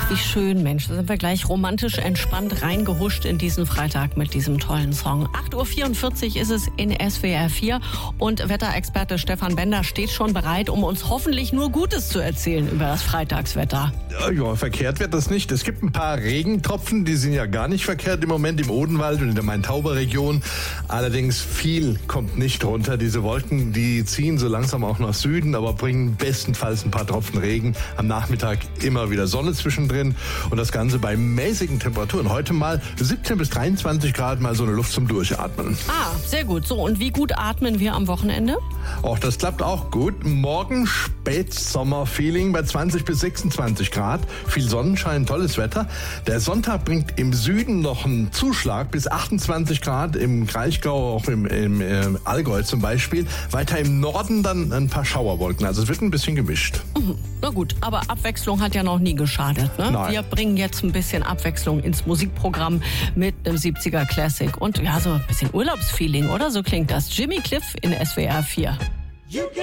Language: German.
wie schön, Mensch. Da sind wir gleich romantisch entspannt reingehuscht in diesen Freitag mit diesem tollen Song. 8.44 Uhr ist es in SWR 4 und Wetterexperte Stefan Bender steht schon bereit, um uns hoffentlich nur Gutes zu erzählen über das Freitagswetter. Ja, verkehrt wird das nicht. Es gibt ein paar Regentropfen, die sind ja gar nicht verkehrt im Moment im Odenwald und in der Main-Tauber-Region. Allerdings viel kommt nicht runter. Diese Wolken, die ziehen so langsam auch nach Süden, aber bringen bestenfalls ein paar Tropfen Regen. Am Nachmittag immer wieder Sonne zwischendrin und das Ganze bei mäßigen Temperaturen. Heute mal 17 bis 23 Grad, mal so eine Luft zum Durchatmen. Ah, sehr gut. So, und wie gut atmen wir am Wochenende? Auch das klappt auch gut. Morgen Spätsommer-Feeling bei 20 bis 26 Grad. Viel Sonnenschein, tolles Wetter. Der Sonntag bringt im Süden noch einen Zuschlag bis 28 Grad, im Kraichgau, auch im Allgäu zum Beispiel. Weiter im Norden dann ein paar Schauerwolken. Also es wird ein bisschen gemischt. Na gut, aber Abwechslung hat ja noch nie geschadet. Ne? Nein. Wir bringen jetzt ein bisschen Abwechslung ins Musikprogramm mit einem 70er Classic und ja, so ein bisschen Urlaubsfeeling, oder? So klingt das. Jimmy Cliff in SWR 4.